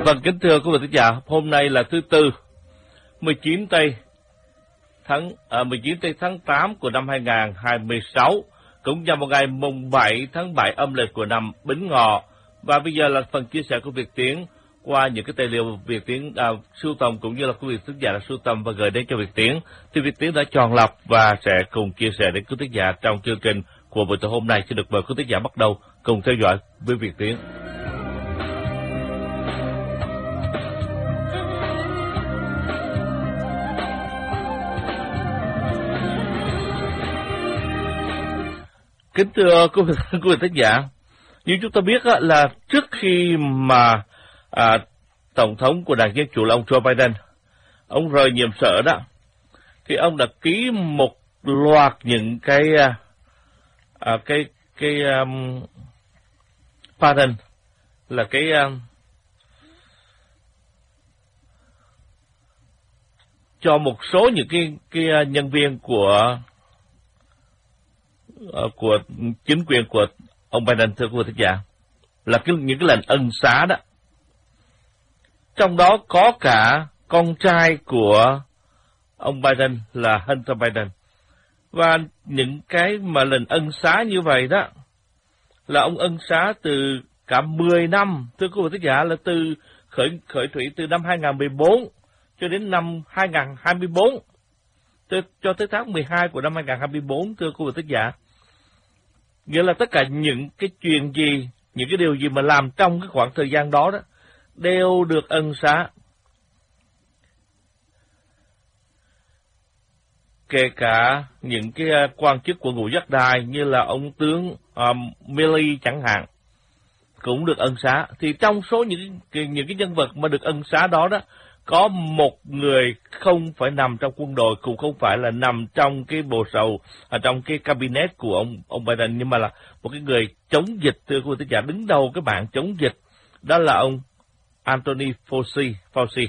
Vâng, kính thưa quý vị thính giả, hôm nay là thứ Tư, 19 tây tháng 8 của năm 2026, cũng nhằm vào ngày mùng 7 tháng 7 âm lịch của năm Bính Ngọ. Và bây giờ là phần chia sẻ của Việt Tiến qua những cái tài liệu Việt Tiến sưu tầm cũng như là quý vị thính giả đã sưu tầm và gửi đến cho Việt Tiến. Thì Việt Tiến đã chọn lọc và sẽ cùng chia sẻ đến quý thính giả trong chương trình của buổi tối hôm nay. Xin được mời quý thính giả bắt đầu cùng theo dõi với Việt Tiến. Kính thưa quý vị thính giả, như chúng ta biết là trước khi mà Tổng thống của Đảng Dân Chủ là ông Joe Biden, ông rời nhiệm sở đó, thì ông đã ký một loạt những cái pardon, là cho một số những cái nhân viên của chính quyền của ông Biden, thưa quý vị thính giả, là những cái lệnh ân xá đó. Trong đó có cả con trai của ông Biden là Hunter Biden. Và những cái mà lệnh ân xá như vậy đó là ông ân xá từ cả 10 năm, thưa quý vị thính giả, là từ khởi thủy từ năm 2014 cho đến năm 2024, cho tới tháng 12 của năm 2024, thưa quý vị thính giả. Nghĩa là tất cả những cái chuyện gì, những cái điều gì mà làm trong cái khoảng thời gian đó đó, đều được ân xá. Kể cả những cái quan chức của ngũ giác đài như là ông tướng Milley chẳng hạn, cũng được ân xá. Thì trong số những cái nhân vật mà được ân xá đó đó, có một người không phải nằm trong quân đội, cũng không phải là nằm trong cái bộ sầu, trong cái cabinet của ông Biden, nhưng mà là một cái người chống dịch, thưa quý vị thính giả, đứng đầu cái bảng chống dịch, đó là ông Anthony Fauci.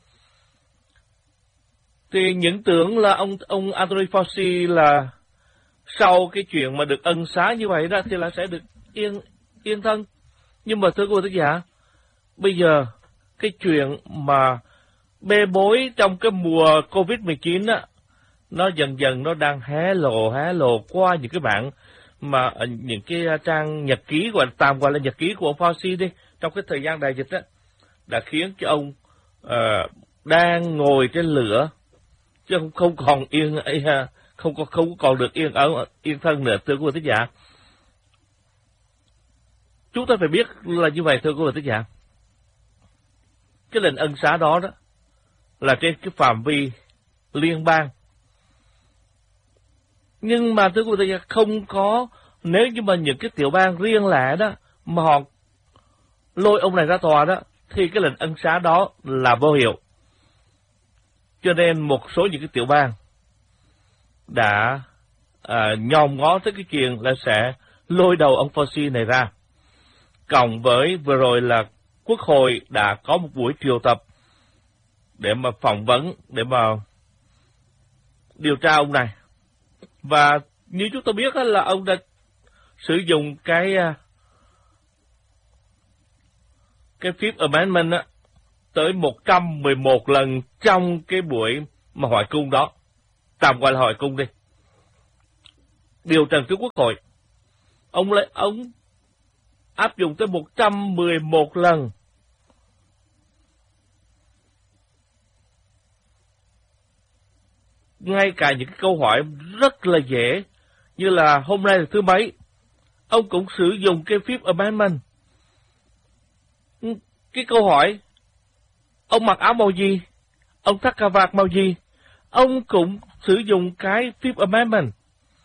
Thì những tưởng là ông Anthony Fauci là sau cái chuyện mà được ân xá như vậy đó thì là sẽ được yên thân. Nhưng mà thưa quý vị thính giả, bây giờ cái chuyện mà bê bối trong cái mùa Covid-19 á, nó dần dần nó đang hé lộ qua những cái bản mà những cái trang nhật ký, tạm gọi là nhật ký của ông Fauci đi, trong cái thời gian đại dịch á, đã khiến cho ông đang ngồi trên lửa, chứ không còn không còn được yên thân nữa, thưa quý vị thính giả. Chúng ta phải biết là như vậy, thưa quý vị thính giả. Cái lệnh ân xá đó đó là trên cái phạm vi liên bang. Nhưng mà thưa quý vị, không có, nếu như mà những cái tiểu bang riêng lẻ đó mà họ lôi ông này ra tòa đó, thì cái lệnh ân xá đó là vô hiệu. Cho nên một số những cái tiểu bang đã nhòm ngó tới cái chuyện là sẽ lôi đầu ông Fauci này ra. Cộng với vừa rồi là Quốc hội đã có một buổi triệu tập để mà phỏng vấn, để mà điều tra ông này. Và như chúng ta biết là ông đã sử dụng cái Fifth Amendment á, tới 111 lần trong cái buổi mà hỏi cung đó, tạm gọi là hỏi cung đi, điều trần trước Quốc hội. Ông áp dụng tới 111 lần. Ngay cả những cái câu hỏi rất là dễ, như là hôm nay là thứ mấy, ông cũng sử dụng cái Fifth Amendment. Cái câu hỏi, ông mặc áo màu gì, ông thắt cà vạt màu gì, ông cũng sử dụng cái Fifth Amendment.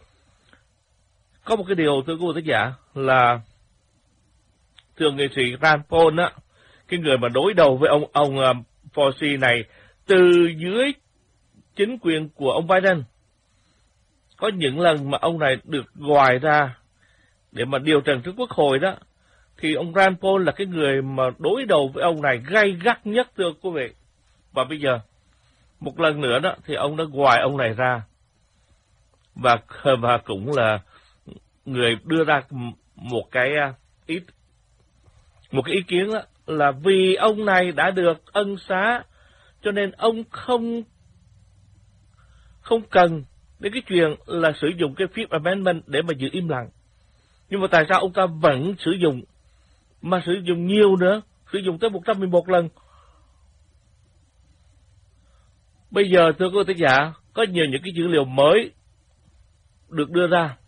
Có một cái điều, thưa quý vị thính giả, là thượng nghị sĩ Rand Paul á, cái người mà đối đầu với ông Fauci này từ dưới chính quyền của ông Biden, có những lần mà ông này được gọi ra để mà điều trần trước Quốc hội đó, thì ông Rand Paul là cái người mà đối đầu với ông này gay gắt nhất, thưa quý vị. Và bây giờ một lần nữa đó thì ông đã gọi ông này ra, và cũng là người đưa ra một cái ý kiến đó, là vì ông này đã được ân xá, cho nên ông không cần đến cái chuyện là sử dụng cái Fifth Amendment để mà giữ im lặng. Nhưng mà tại sao ông ta vẫn sử dụng, mà sử dụng nhiều nữa, sử dụng tới 111 lần? Bây giờ thưa quý vị thính giả, có nhiều những cái dữ liệu mới được đưa ra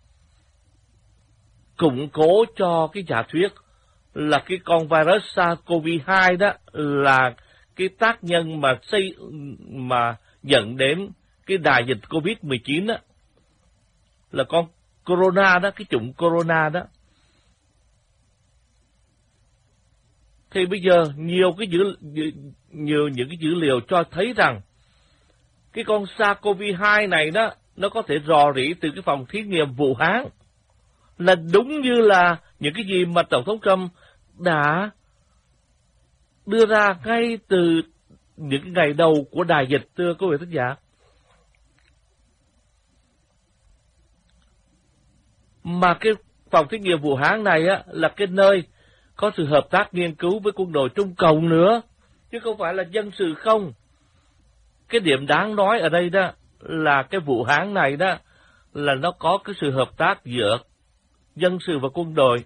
củng cố cho cái giả thuyết là cái con virus SARS-CoV-2 đó là cái tác nhân mà dẫn đến cái đại dịch COVID-19 đó, là con corona đó, cái chủng corona đó. Thì bây giờ nhiều những cái dữ liệu cho thấy rằng cái con SARS-CoV-2 này đó, nó có thể rò rỉ từ cái phòng thí nghiệm Vũ Hán, là đúng như là những cái gì mà Tổng thống Trump đã đưa ra ngay từ những ngày đầu của đại dịch, thưa quý vị thính giả. Mà cái phòng thí nghiệm Vũ Hán này á, là cái nơi có sự hợp tác nghiên cứu với quân đội Trung Cộng nữa, chứ không phải là dân sự không. Cái điểm đáng nói ở đây đó là cái Vũ Hán này đó là nó có cái sự hợp tác giữa dân sự và quân đội.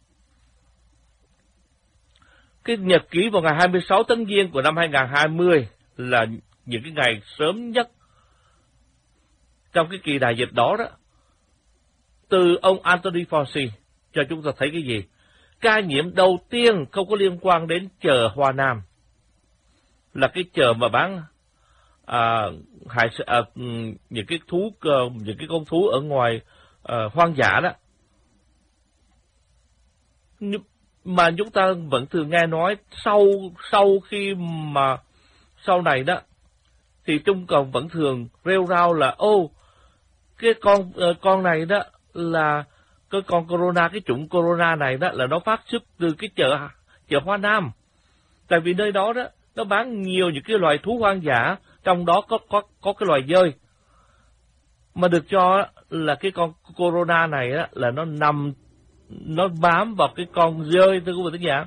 Cái nhật ký vào ngày 26 tháng Giêng của năm 2020 là những cái ngày sớm nhất trong cái kỳ đại dịch đó đó. Từ ông Anthony Fauci cho chúng ta thấy cái gì? Ca nhiễm đầu tiên không có liên quan đến chợ Hoa Nam, là cái chợ mà bán những cái con thú ở ngoài hoang dã đó. Mà chúng ta vẫn thường nghe nói sau này đó thì Trung Cộng vẫn thường rêu rao là cái con này đó là cái con corona, cái chủng corona này đó là nó phát xuất từ cái chợ Hoa Nam. Tại vì nơi đó đó nó bán nhiều những cái loài thú hoang dã, trong đó có cái loài dơi. Mà được cho là cái con corona này đó là nó bám vào cái con dơi, thưa quý vị thính giả.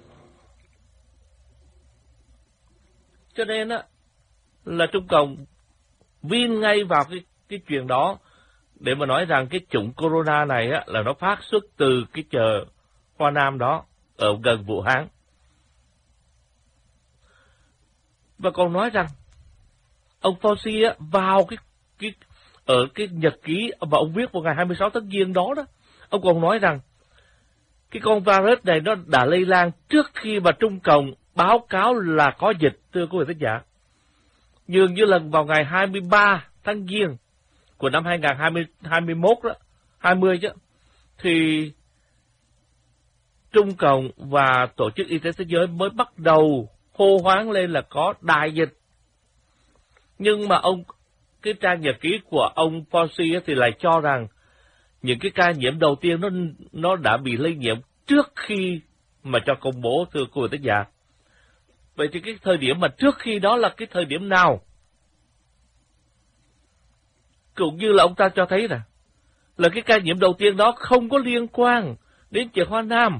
Cho nên á là Trung Cộng viên ngay vào cái chuyện đó để mà nói rằng cái chủng corona này á là nó phát xuất từ cái chợ Hoa Nam đó ở gần Vũ Hán. Và còn nói rằng ông Fauci á vào ở cái nhật ký mà ông viết vào ngày 26 tháng Giêng đó đó, ông còn nói rằng cái con virus này nó đã lây lan trước khi mà Trung Cộng báo cáo là có dịch, thưa quý vị thính giả. Dường như là vào ngày 23 tháng Giêng của năm 2021 đó, 20 chứ, thì Trung Cộng và Tổ chức Y tế Thế giới mới bắt đầu hô hoán lên là có đại dịch. Nhưng mà cái trang nhật ký của ông Fauci thì lại cho rằng những cái ca nhiễm đầu tiên nó đã bị lây nhiễm trước khi mà cho công bố, thưa quý vị thính giả. Vậy thì cái thời điểm mà trước khi đó là cái thời điểm nào? Cũng như là ông ta cho thấy là cái ca nhiễm đầu tiên đó không có liên quan đến chợ Hoa Nam.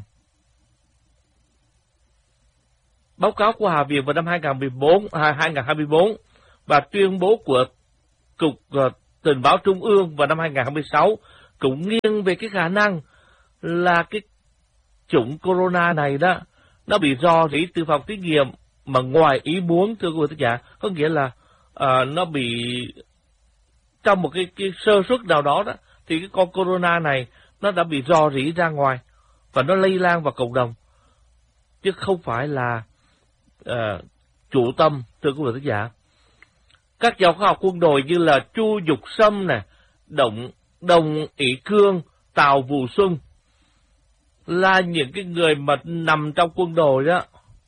Báo cáo của Hạ viện vào năm 2024 và tuyên bố của Cục Tình báo Trung ương vào năm 2026 cũng nghiêng về cái khả năng là cái chủng corona này đó nó bị rò rỉ từ phòng thí nghiệm mà ngoài ý muốn, thưa quý vị thính giả. Có nghĩa là nó bị trong một cái sơ suất nào đó đó thì cái con corona này nó đã bị rò rỉ ra ngoài và nó lây lan vào cộng đồng, chứ không phải là chủ tâm, thưa quý vị thính giả. Các nhà khoa học quân đội như là Chu Dục Sâm nè, Đồng Ỷ Cương, Tào Vũ Xuân là những cái người mà nằm trong quân đội đó,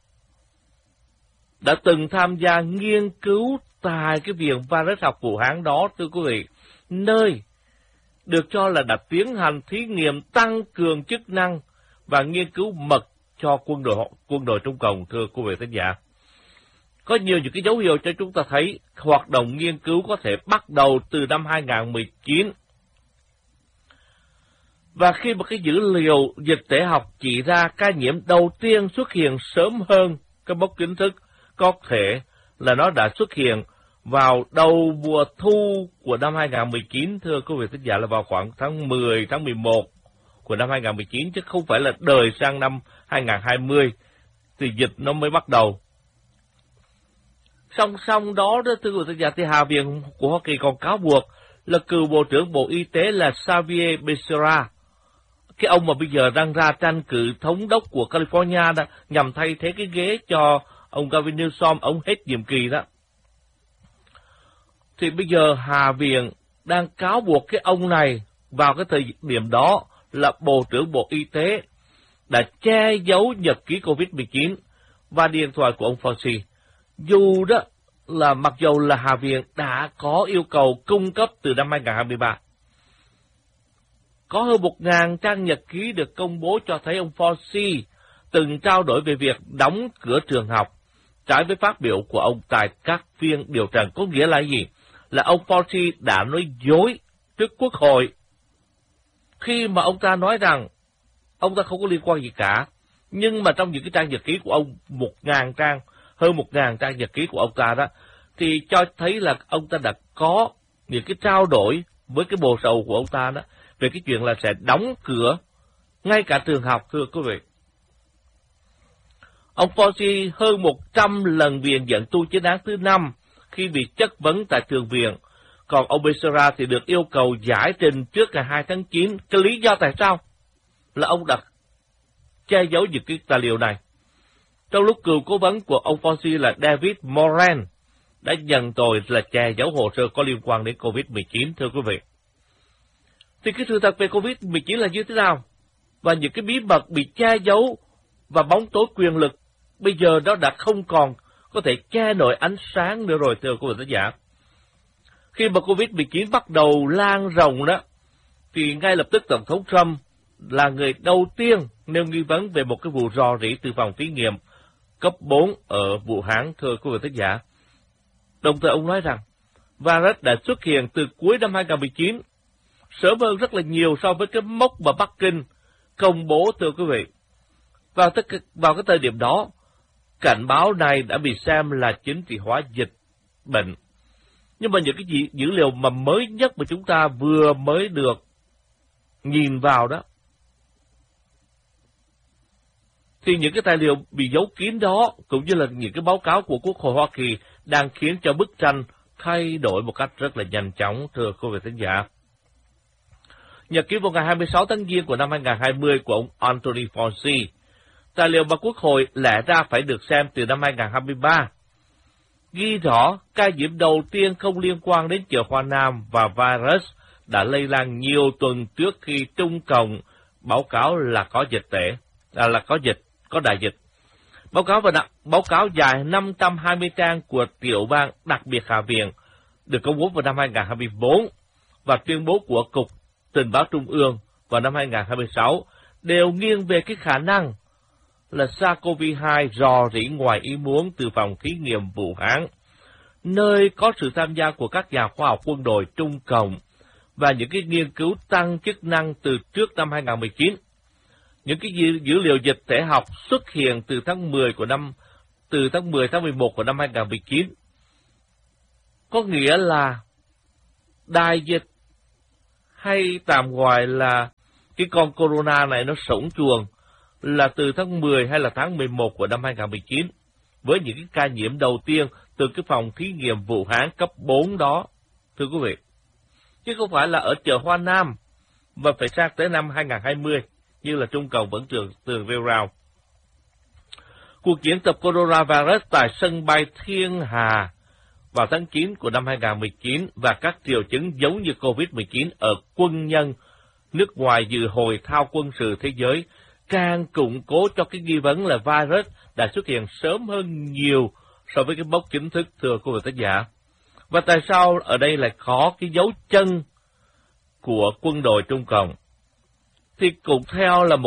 đã từng tham gia nghiên cứu tại cái viện virus học Vũ Hán đó, thưa quý vị, nơi được cho là đã tiến hành thí nghiệm tăng cường chức năng và nghiên cứu mật cho quân đội Trung Cộng, thưa quý vị thính giả. Có nhiều những cái dấu hiệu cho chúng ta thấy hoạt động nghiên cứu có thể bắt đầu từ năm 2019. Và khi một cái dữ liệu dịch tễ học chỉ ra ca nhiễm đầu tiên xuất hiện sớm hơn cái mốc chính thức, có thể là nó đã xuất hiện vào đầu mùa thu của năm 2019, thưa quý vị thính giả, là vào khoảng tháng 10, tháng 11 của năm 2019, chứ không phải là đời sang năm 2020 thì dịch nó mới bắt đầu. Song song đó, thưa quý vị thính giả, thì Hạ viện của Hoa Kỳ còn cáo buộc là cựu Bộ trưởng Bộ Y tế là Xavier Becerra, cái ông mà bây giờ đang ra tranh cử thống đốc của California đó, nhằm thay thế cái ghế cho ông Gavin Newsom, ông hết nhiệm kỳ đó. Thì bây giờ Hạ viện đang cáo buộc cái ông này vào cái thời điểm đó là Bộ trưởng Bộ Y tế đã che giấu nhật ký COVID-19 và điện thoại của ông Fauci. Dù đó là mặc dù là Hạ viện đã có yêu cầu cung cấp từ năm 2023. Có hơn 1.000 trang nhật ký được công bố cho thấy ông Fauci từng trao đổi về việc đóng cửa trường học, trái với phát biểu của ông tại các phiên điều trần. Có nghĩa là gì? Là ông Fauci đã nói dối trước Quốc hội khi mà ông ta nói rằng ông ta không có liên quan gì cả. Nhưng mà trong những cái trang nhật ký của ông, 1.000 trang, hơn 1.000 trang nhật ký của ông ta đó, thì cho thấy là ông ta đã có những cái trao đổi với cái bộ sầu của ông ta đó, về cái chuyện là sẽ đóng cửa ngay cả trường học, thưa quý vị. Ông Fauci hơn 100 lần viện dẫn tu chính án thứ 5 khi bị chất vấn tại trường viện, còn ông Becerra thì được yêu cầu giải trình trước ngày 2 tháng 9. Cái lý do tại sao là ông đã che giấu những cái tài liệu này. Trong lúc cựu cố vấn của ông Fauci là David Moran đã nhận tội là che giấu hồ sơ có liên quan đến COVID-19, thưa quý vị. Thì cái sự thật về COVID-19 là như thế nào? Và những cái bí mật bị che giấu và bóng tối quyền lực bây giờ nó đã không còn có thể che nổi ánh sáng nữa rồi, thưa quý vị khán giả. Khi mà COVID-19 bắt đầu lan rộng đó, thì ngay lập tức Tổng thống Trump là người đầu tiên nêu nghi vấn về một cái vụ rò rỉ từ phòng thí nghiệm cấp 4 ở Vũ Hán, thưa quý vị khán giả. Đồng thời ông nói rằng virus đã xuất hiện từ cuối năm 2019, sớm hơn rất là nhiều so với cái mốc mà Bắc Kinh công bố, thưa quý vị. Vào cái thời điểm đó, cảnh báo này đã bị xem là chính trị hóa dịch bệnh. Nhưng mà những cái dữ liệu mà mới nhất mà chúng ta vừa mới được nhìn vào đó, thì những cái tài liệu bị giấu kín đó, cũng như là những cái báo cáo của Quốc hội Hoa Kỳ đang khiến cho bức tranh thay đổi một cách rất là nhanh chóng, thưa quý vị khán giả. Nhật ký vào ngày 26 tháng Giêng của năm 2020 của ông Anthony Fauci, tài liệu mà Quốc hội lẽ ra phải được xem từ năm 2023, ghi rõ ca nhiễm đầu tiên không liên quan đến chợ Hoa Nam và virus đã lây lan nhiều tuần trước khi Trung Cộng báo cáo là có dịch tễ, có đại dịch. Báo cáo dài 520 trang của tiểu ban đặc biệt Hạ viện được công bố vào năm 2024 và tuyên bố của Cục Tình báo Trung ương vào năm 2026 đều nghiêng về cái khả năng là SARS-CoV-2 rò rỉ ngoài ý muốn từ phòng thí nghiệm Vũ Hán, nơi có sự tham gia của các nhà khoa học quân đội Trung Cộng và những cái nghiên cứu tăng chức năng từ trước năm 2019. Những cái dữ liệu dịch tễ học xuất hiện từ tháng 10 tháng 11 của năm 2019. Có nghĩa là đại dịch hay tạm gọi là cái con corona này nó sống chuồng là từ tháng 10 hay là tháng 11 của năm 2019, với những cái ca nhiễm đầu tiên từ cái phòng thí nghiệm Vũ Hán cấp 4 đó, thưa quý vị. Chứ không phải là ở chợ Hoa Nam và phải sang tới năm 2020 như là Trung Cộng vẫn tường rêu rao. Cuộc diễn tập coronavirus tại sân bay Thiên Hà vào tháng 9 của năm 2019 và các triệu chứng giống như COVID-19 ở quân nhân nước ngoài dự hội thao quân sự thế giới càng củng cố cho cái nghi vấn là virus đã xuất hiện sớm hơn nhiều so với cái mốc chính thức, thưa quý vị khán giả. Và tại sao ở đây lại có cái dấu chân của quân đội Trung Cộng? Thì cũng theo là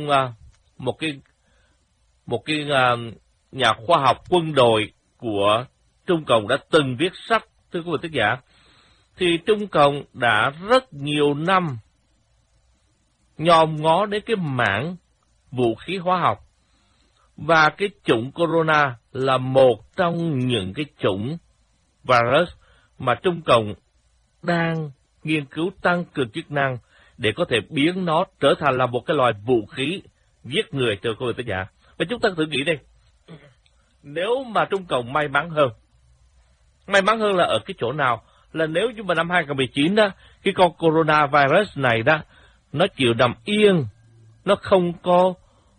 một cái nhà khoa học quân đội của Trung Cộng đã từng viết sách, thưa quý vị khán giả, thì Trung Cộng đã rất nhiều năm nhòm ngó đến cái mảng vũ khí hóa học. Và cái chủng corona là một trong những cái chủng virus mà Trung Cộng đang nghiên cứu tăng cường chức năng để có thể biến nó trở thành là một cái loại vũ khí giết người, thưa quý vị khán giả. Và chúng ta thử nghĩ đi, nếu mà Trung Cộng may mắn hơn là ở cái chỗ nào? Là nếu như mà năm 2019 đó, cái con coronavirus này đó, nó chịu nằm yên, nó không có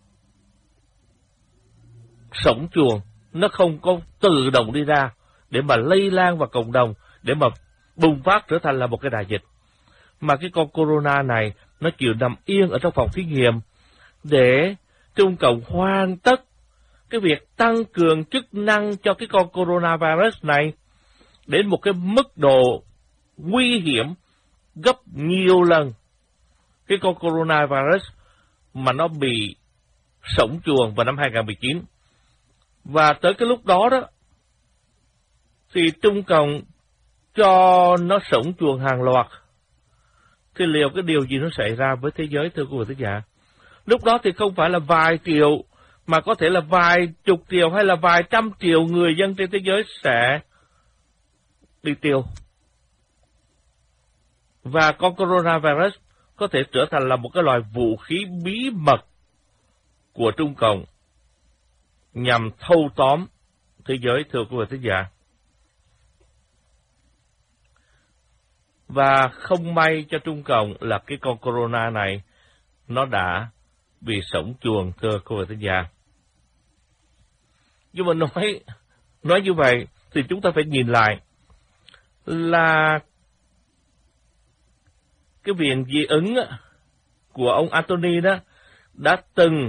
sống chuồng, nó không có tự động đi ra để mà lây lan vào cộng đồng, để mà bùng phát trở thành là một cái đại dịch. Mà cái con corona này, nó chịu nằm yên ở trong phòng thí nghiệm để Trung Cộng hoàn tất cái việc tăng cường chức năng cho cái con coronavirus này đến một cái mức độ nguy hiểm gấp nhiều lần cái con coronavirus mà nó bị sống chuồng vào năm 2019. Và tới cái lúc đó đó, thì Trung Cộng cho nó sống chuồng hàng loạt, thì liệu cái điều gì nó xảy ra với thế giới, thưa quý vị khán giả? Lúc đó thì không phải là vài triệu, mà có thể là vài chục triệu hay là vài trăm triệu người dân trên thế giới sẽ đi tiêu. Và con coronavirus có thể trở thành là một cái loại vũ khí bí mật của Trung Cộng nhằm thâu tóm thế giới, thưa quý vị khán giả. Và không may cho Trung Cộng là cái con corona này nó đã bị sống chuồng, thưa quý vị khán giả. Nhưng mà nói như vậy thì chúng ta phải nhìn lại là cái viện dị ứng của ông Anthony đó đã từng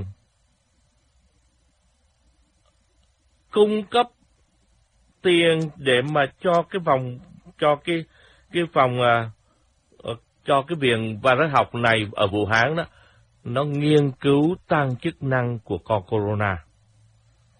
cung cấp tiền để mà cho cái viện virus học này ở Vũ Hán đó, nó nghiên cứu tăng chức năng của con corona.